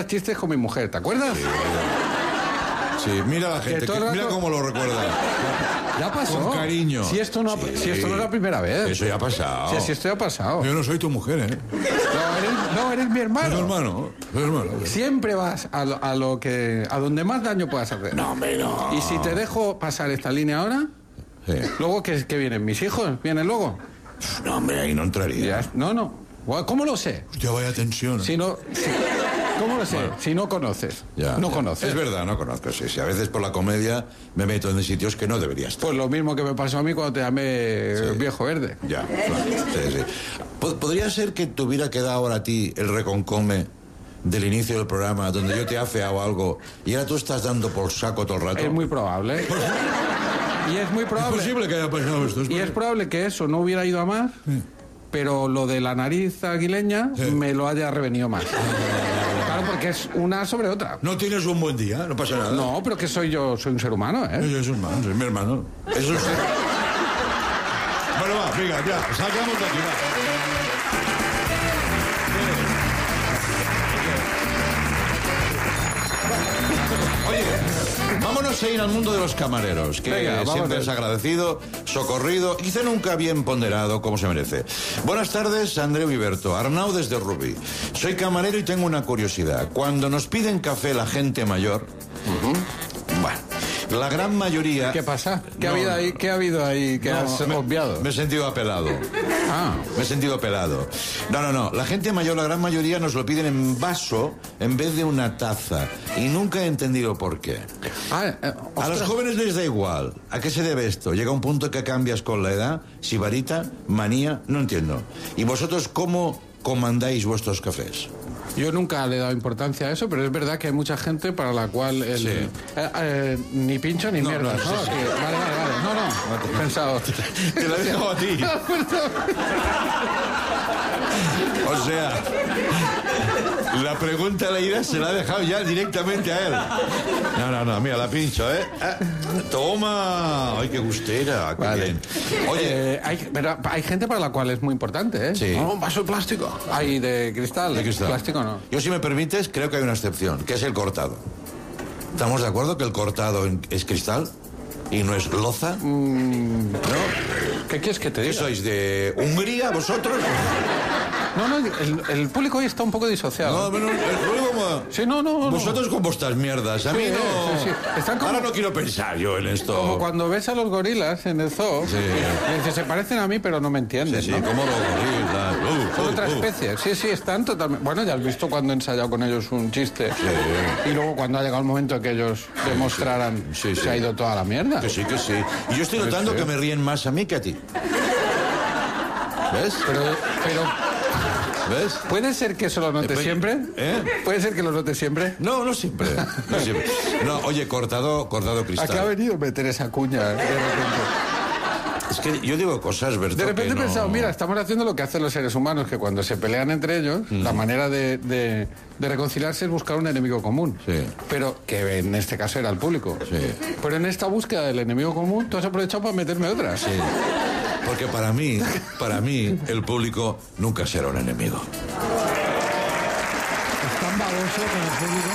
chistes con mi mujer, ¿te acuerdas? Sí, mira la gente, mira cómo lo recuerda. Ya pasó. Con cariño. Si esto no es la primera vez. Eso ya ha pasado. Si esto ya ha pasado. Yo no soy tu mujer, ¿eh? No, eres mi hermano. Es mi hermano. Siempre vas a donde más daño puedas hacer. No, hombre, no. Y si te dejo pasar esta línea ahora, sí. Luego, ¿qué vienen? ¿Mis hijos? ¿Vienen luego? No, hombre, ahí no entraría. No. ¿Cómo lo sé? Ya vaya tensión. ¿Cómo lo sé? Bueno. Si no conoces. Conoces. Es verdad, no conozco, sí. A veces por la comedia me meto en sitios que no debería estar. Pues lo mismo que me pasó a mí cuando te llamé viejo verde. Ya, claro. Sí. ¿Podría ser que te hubiera quedado ahora a ti el reconcome del inicio del programa, donde yo te he afeado algo y ahora tú estás dando por saco todo el rato? Es muy probable. Y es muy probable. Es posible que haya pasado esto. Y es probable que eso no hubiera ido a más, pero lo de la nariz aguileña me lo haya revenido más. Claro, porque es una sobre otra. No tienes un buen día, no pasa nada. No, pero que soy yo, soy un ser humano, ¿eh? Yo soy mi hermano. Eso es... Bueno, va, venga, ya, sacamos de aquí, va. Oye, vámonos a ir al mundo de los camareros, que siempre es agradecido, socorrido y quizá nunca bien ponderado como se merece. Buenas tardes, Andreu Iberto, Arnau desde Rubí. Soy camarero y tengo una curiosidad. Cuando nos piden café la gente mayor, bueno, la gran mayoría... ¿Qué pasa? ¿Qué ha habido ahí que has obviado? Me he sentido apelado. Me he sentido apelado. No. La gente mayor, la gran mayoría, nos lo piden en vaso en vez de una taza. Y nunca he entendido por qué. A los jóvenes les da igual. ¿A qué se debe esto? Llega un punto que cambias con la edad. Sibarita, manía, no entiendo. ¿Y vosotros cómo comandáis vuestros cafés? Yo nunca le he dado importancia a eso, pero es verdad que hay mucha gente para la cual ni pincho ni mierda. Sí. Vale. No he pensado. Te lo he dejado a ti. O sea, la pregunta de la ida se la ha dejado ya directamente a él. No, mira, la pincho, ¿eh? Toma. Ay, qué gustera. Qué Vale. bien. Oye, pero hay gente para la cual es muy importante, ¿eh? Sí. Un vaso de plástico. Hay de cristal. De cristal. Plástico no. Yo, si me permites, creo que hay una excepción, que es el cortado. ¿Estamos de acuerdo que el cortado es cristal y no es loza? ¿No? ¿Qué quieres que te diga? ¿Qué sois, de Hungría, vosotros? No, el público hoy está un poco disociado. No, el público... Sí, no. Vosotros con vuestras mierdas, a mí no... Sí. Están como... Ahora no quiero pensar yo en esto. Como cuando ves a los gorilas en el zoo, y dices, se parecen a mí, pero no me entienden, Sí, ¿no? como los gorilas. Son otra especie. Sí, están totalmente... Bueno, ya has visto cuando he ensayado con ellos un chiste. Sí. Y luego cuando ha llegado el momento de que ellos demostraran se ha ido toda la mierda. Que sí. Y yo estoy notando que me ríen más a mí que a ti. ¿Ves? Pero... ¿Ves? ¿Puede ser que eso lo notes siempre? ¿Puede ser que lo notes siempre? No siempre. No, oye, cortado cristal. ¿A qué ha venido meter esa cuña de repente? Es que yo digo cosas, Berto, de repente he no... pensado, mira, estamos haciendo lo que hacen los seres humanos, que cuando se pelean entre ellos, la manera de reconciliarse es buscar un enemigo común. Sí. Pero que en este caso era el público. Sí. Pero en esta búsqueda del enemigo común, tú has aprovechado para meterme otra. Sí. Porque para mí, el público nunca será un enemigo. Es tan baboso con el público.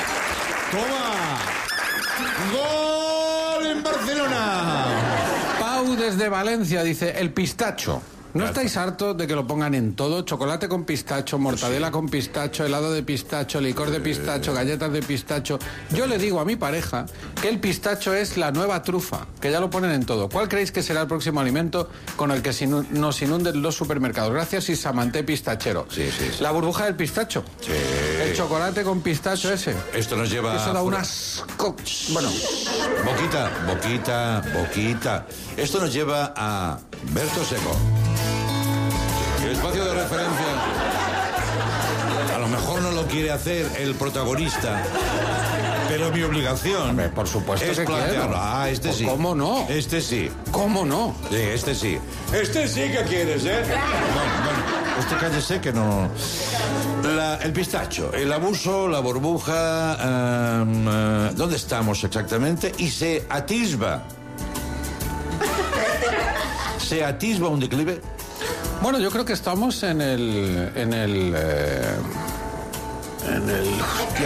¡Toma! ¡Gol en Barcelona! Pau desde Valencia dice, el pistacho. ¿No estáis hartos de que lo pongan en todo? Chocolate con pistacho, mortadela con pistacho, helado de pistacho, licor de pistacho, galletas de pistacho. Yo le digo a mi pareja que el pistacho es la nueva trufa, que ya lo ponen en todo. ¿Cuál creéis que será el próximo alimento con el que nos inunden los supermercados? Gracias, Isamanté Pistachero. Sí. La burbuja del pistacho. Sí. El chocolate con pistacho ese. Esto nos lleva... Eso da un asco. Bueno. Boquita. Esto nos lleva a Berto Seco. El espacio de referencia. A lo mejor no lo quiere hacer el protagonista, pero mi obligación, Hombre, por supuesto es que plantearlo. quiero. Este Pues sí. ¿cómo no? Este sí. ¿Cómo no? Sí, este sí. Este sí que quieres, ¿eh? Bueno, este cállese que no... el pistacho, el abuso, la burbuja... ¿dónde estamos exactamente? Y se atisba un declive. Bueno, yo creo que estamos en En el...